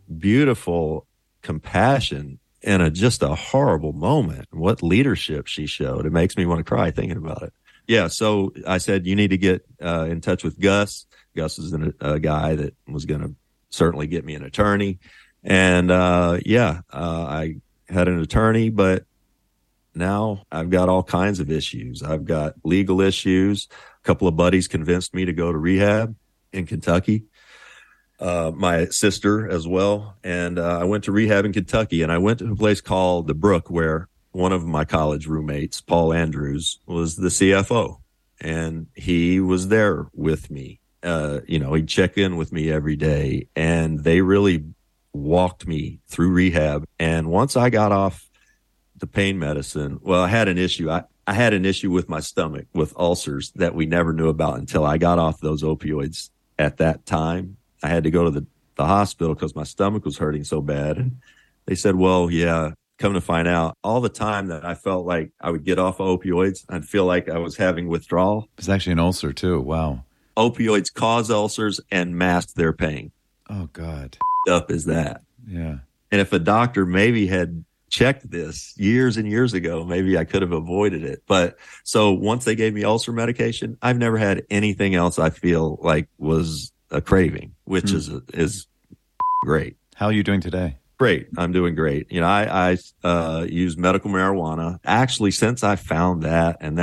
beautiful compassion in just a horrible moment. What leadership she showed. It makes me want to cry thinking about it. Yeah. So I said, you need to get in touch with Gus. Gus is a guy that was going to certainly get me an attorney. And I had an attorney, but now I've got all kinds of issues. I've got legal issues. A couple of buddies convinced me to go to rehab in Kentucky. My sister as well. And I went to rehab in Kentucky, and I went to a place called The Brook, where one of my college roommates, Paul Andrews, was the CFO, and he was there with me. He'd check in with me every day, and they really walked me through rehab. And once I got off the pain medicine, well, I had an issue. I had an issue with my stomach with ulcers that we never knew about until I got off those opioids at that time. I had to go to the hospital because my stomach was hurting so bad. And they said, well, yeah, come to find out, all the time that I felt like I would get off of opioids, I'd feel like I was having withdrawal. It's actually an ulcer too. Wow. Opioids cause ulcers and mask their pain. Oh, God. Up is that. Yeah. And if a doctor maybe had checked this years and years ago, maybe I could have avoided it. But so once they gave me ulcer medication, I've never had anything else I feel like was a craving, which is great. How are you doing today? Great. I'm doing great. I use medical marijuana actually since I found that. And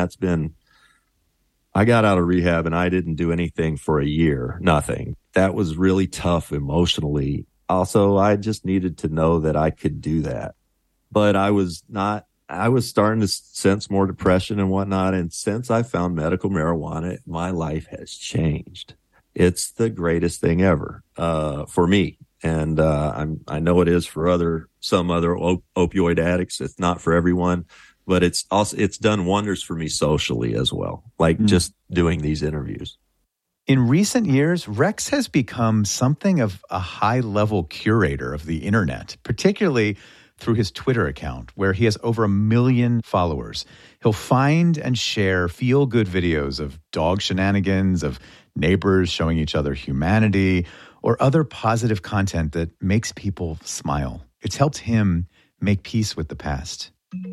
I got out of rehab and I didn't do anything for a year, nothing. That was really tough emotionally. Also, I just needed to know that I could do that. But I was starting to sense more depression and whatnot. And since I found medical marijuana, my life has changed. It's the greatest thing ever for me. And I know it is for some other opioid addicts. It's not for everyone, but it's done wonders for me socially as well, like just doing these interviews. In recent years, Rex has become something of a high-level curator of the internet, particularly through his Twitter account, where he has over 1 million followers. He'll find and share feel-good videos of dog shenanigans, of neighbors showing each other humanity, or other positive content that makes people smile. It's helped him make peace with the past.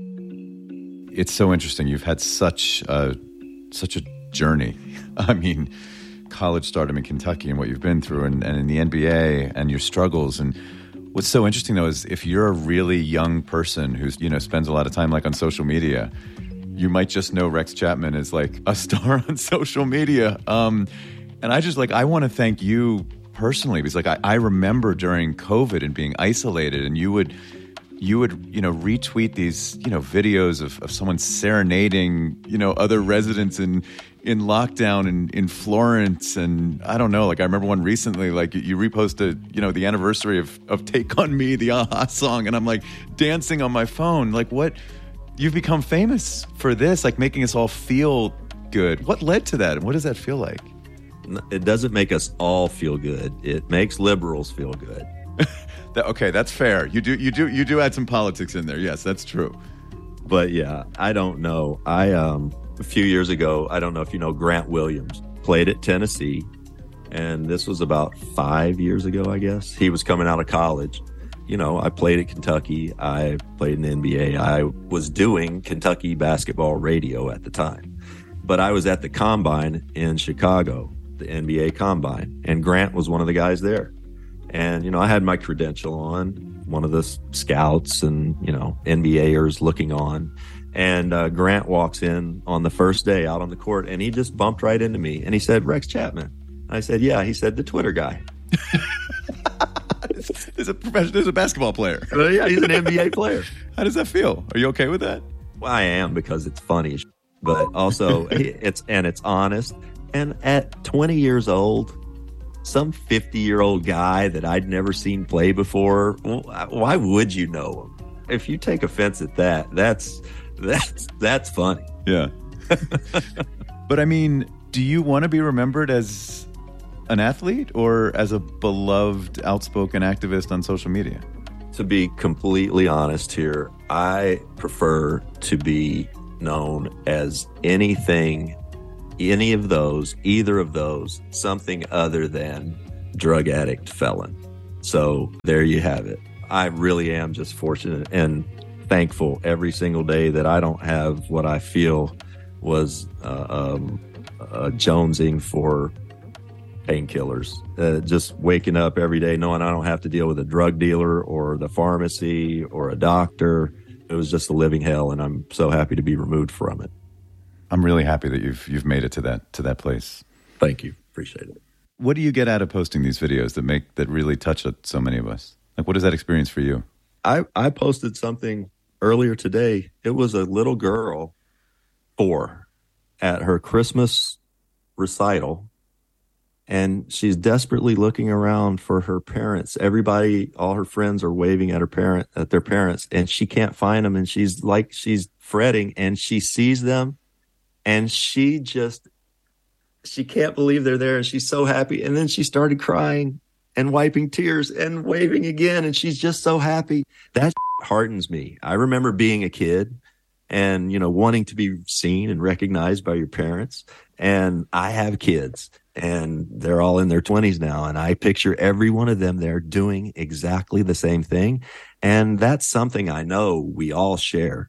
It's so interesting. You've had such a journey. I mean, college stardom in Kentucky and what you've been through, and in the NBA and your struggles. And what's so interesting, though, is if you're a really young person who's, spends a lot of time like on social media, you might just know Rex Chapman is like a star on social media. And I want to thank you personally, because I remember during COVID and being isolated, and you would retweet these videos of someone serenading other residents in lockdown in Florence. And I don't know, I remember one recently, you reposted the anniversary of Take On Me, the a-ha song, and I'm dancing on my phone. What, you've become famous for this, making us all feel good. What led to that, and what does that feel like? It doesn't make us all feel good. It makes liberals feel good. Okay, that's fair. You do add some politics in there. Yes, that's true. But yeah, I don't know. A few years ago, I don't know if you know Grant Williams, played at Tennessee, and this was about 5 years ago, I guess. He was coming out of college. I played at Kentucky. I played in the NBA. I was doing Kentucky basketball radio at the time. But I was at the Combine in Chicago, the NBA Combine, and Grant was one of the guys there. And, I had my credential on, one of the scouts and, NBAers looking on. And Grant walks in on the first day out on the court, and he just bumped right into me. And he said, Rex Chapman. I said, yeah. He said, the Twitter guy. There's a basketball player. Yeah, he's an NBA player. How does that feel? Are you okay with that? Well, I am, because it's funny, but also it's honest. And at 20 years old, some 50-year-old guy that I'd never seen play before, why would you know him? If you take offense at that, that's funny. Yeah. But I mean, do you want to be remembered as an athlete or as a beloved, outspoken activist on social media? To be completely honest here, I prefer to be known as either of those, something other than drug addict, felon. So there you have it. I really am just fortunate and thankful every single day that I don't have what I feel was jonesing for painkillers. Just waking up every day knowing I don't have to deal with a drug dealer or the pharmacy or a doctor. It was just a living hell, and I'm so happy to be removed from it. I'm really happy that you've made it to that place. Thank you. Appreciate it. What do you get out of posting these videos that really touch so many of us? Like, what is that experience for you? I posted something earlier today. It was a little girl, 4, at her Christmas recital, and she's desperately looking around for her parents. Everybody, all her friends are waving at their parents, and she can't find them. And she's fretting, and she sees them, and she can't believe they're there. And she's so happy. And then she started crying and wiping tears and waving again. And she's just so happy. That heartens me. I remember being a kid and, wanting to be seen and recognized by your parents. And I have kids, and they're all in their 20s now. And I picture every one of them there doing exactly the same thing. And that's something I know we all share.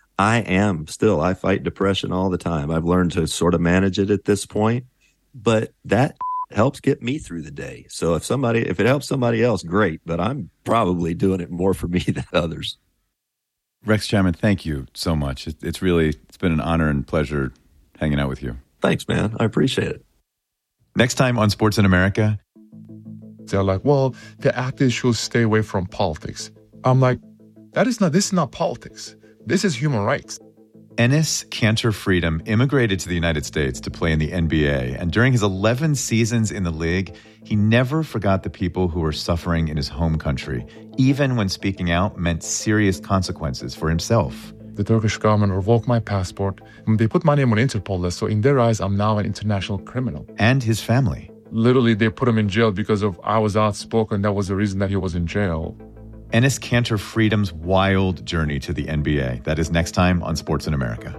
I fight depression all the time. I've learned to sort of manage it at this point, but that helps get me through the day. So if it helps somebody else, great, but I'm probably doing it more for me than others. Rex Chapman, thank you so much. It's been an honor and pleasure hanging out with you. Thanks, man. I appreciate it. Next time on Sports in America. They're like, well, the athletes should stay away from politics. I'm like, this is not politics. This is human rights. Enes Kanter Freedom immigrated to the United States to play in the NBA, and during his 11 seasons in the league, he never forgot the people who were suffering in his home country, even when speaking out meant serious consequences for himself. The Turkish government revoked my passport. They put my name on Interpol list, so in their eyes, I'm now an international criminal. And his family. Literally, they put him in jail because I was outspoken. That was the reason that he was in jail. Enes Kanter Freedom's wild journey to the NBA. That is next time on Sports in America.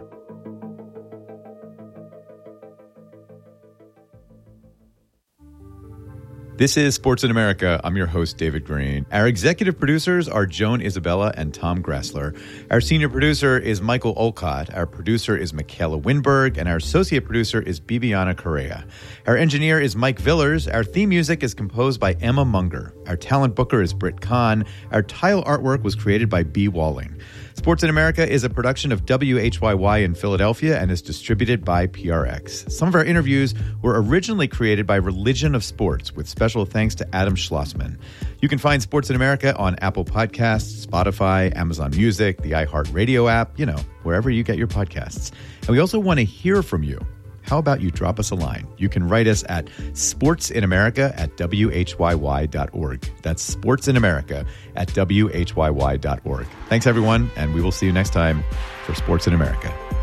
This is Sports in America. I'm your host, David Green. Our executive producers are Joan Isabella and Tom Grassler. Our senior producer is Michael Olcott. Our producer is Michaela Winberg. And our associate producer is Bibiana Correa. Our engineer is Mike Villers. Our theme music is composed by Emma Munger. Our talent booker is Britt Kahn. Our tile artwork was created by B. Walling. Sports in America is a production of WHYY in Philadelphia and is distributed by PRX. Some of our interviews were originally created by Religion of Sports, with special thanks to Adam Schlossman. You can find Sports in America on Apple Podcasts, Spotify, Amazon Music, the iHeartRadio app, wherever you get your podcasts. And we also want to hear from you. How about you drop us a line? You can write us at sportsinamerica@whyy.org. That's sportsinamerica@whyy.org. Thanks, everyone, and we will see you next time for Sports in America.